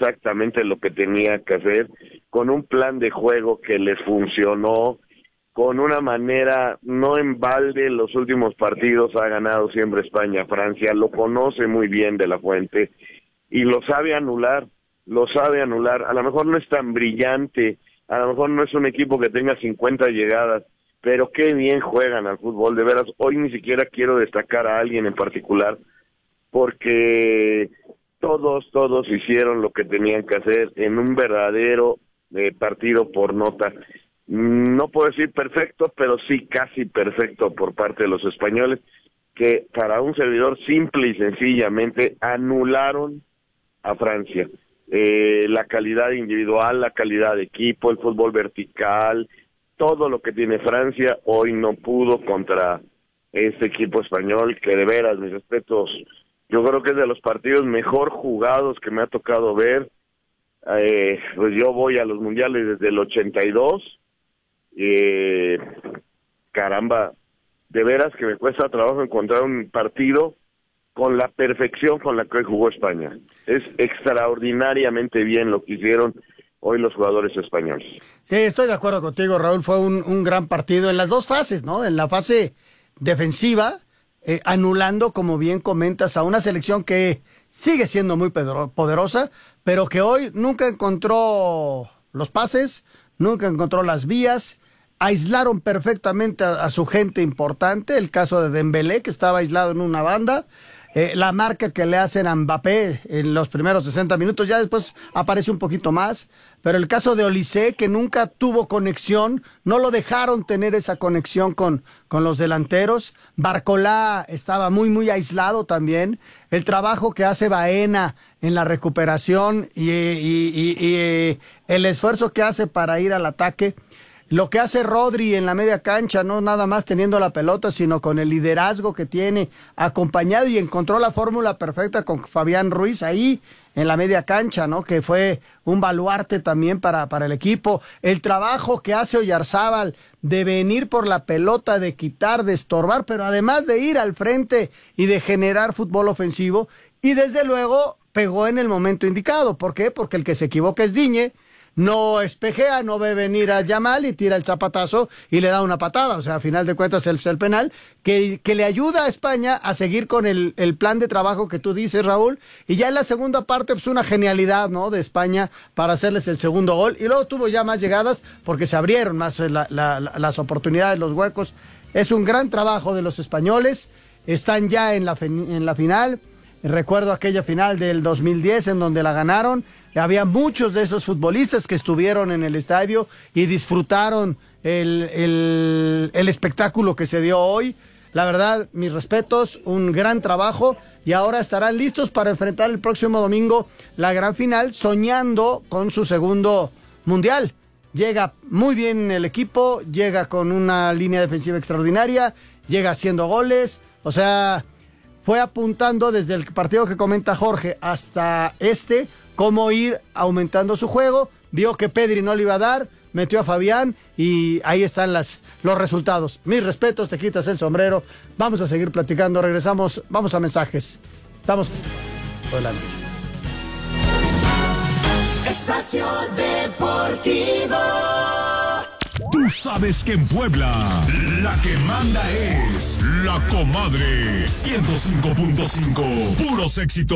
exactamente lo que tenía que hacer, con un plan de juego que les funcionó, con una manera, no en balde, los últimos partidos ha ganado siempre España. Francia lo conoce muy bien de la Fuente y lo sabe anular. A lo mejor no es tan brillante, a lo mejor no es un equipo que tenga 50 llegadas, pero qué bien juegan al fútbol, de veras. Hoy ni siquiera quiero destacar a alguien en particular, porque todos hicieron lo que tenían que hacer en un verdadero partido por nota. No puedo decir perfecto, pero sí casi perfecto por parte de los españoles, que para un servidor simple y sencillamente anularon a Francia. La calidad individual, la calidad de equipo, el fútbol vertical, todo lo que tiene Francia hoy no pudo contra este equipo español, que de veras, mis respetos, yo creo que es de los partidos mejor jugados que me ha tocado ver. Pues yo voy a los mundiales desde el 82, caramba, de veras que me cuesta trabajo encontrar un partido con la perfección con la que hoy jugó España. Es extraordinariamente bien lo que hicieron hoy los jugadores españoles. Sí, estoy de acuerdo contigo, Raúl. Fue un gran partido en las dos fases, ¿no? En la fase defensiva, anulando, como bien comentas, a una selección que sigue siendo muy poderosa, pero que hoy nunca encontró los pases, nunca encontró las vías. Aislaron perfectamente a su gente importante, el caso de Dembélé, que estaba aislado en una banda. La marca que le hacen a Mbappé en los primeros 60 minutos, ya después aparece un poquito más, pero el caso de Olise, que nunca tuvo conexión, no lo dejaron tener esa conexión con los delanteros. Barcolá estaba muy aislado también. El trabajo que hace Baena en la recuperación y el esfuerzo que hace para ir al ataque. Lo que hace Rodri en la media cancha, no nada más teniendo la pelota, sino con el liderazgo que tiene, acompañado, y encontró la fórmula perfecta con Fabián Ruiz ahí en la media cancha, ¿no? Que fue un baluarte también para el equipo. El trabajo que hace Oyarzábal de venir por la pelota, de quitar, de estorbar, pero además de ir al frente y de generar fútbol ofensivo. Y desde luego pegó en el momento indicado. ¿Por qué? Porque el que se equivoca es Digne. No espejea, no ve venir a Yamal y tira el zapatazo y le da una patada. O sea, a final de cuentas el penal que le ayuda a España a seguir con el plan de trabajo que tú dices, Raúl. Y ya en la segunda parte, pues una genialidad, ¿no?, de España para hacerles el segundo gol. Y luego tuvo ya más llegadas porque se abrieron más las oportunidades, los huecos. Es un gran trabajo de los españoles. Están ya en la final. Recuerdo aquella final del 2010 en donde la ganaron. Había muchos de esos futbolistas que estuvieron en el estadio y disfrutaron el espectáculo que se dio hoy. La verdad, mis respetos, un gran trabajo, y ahora estarán listos para enfrentar el próximo domingo la gran final, soñando con su segundo mundial. Llega muy bien el equipo, llega con una línea defensiva extraordinaria, llega haciendo goles, o sea, fue apuntando desde el partido que comenta Jorge hasta cómo ir aumentando su juego. Vio que Pedri no le iba a dar, metió a Fabián y ahí están los resultados. Mis respetos, te quitas el sombrero. Vamos a seguir platicando, regresamos, vamos a mensajes. Estamos adelante. Espacio Deportivo. Tú sabes que en Puebla la que manda es La Comadre 105.5, puros éxitos.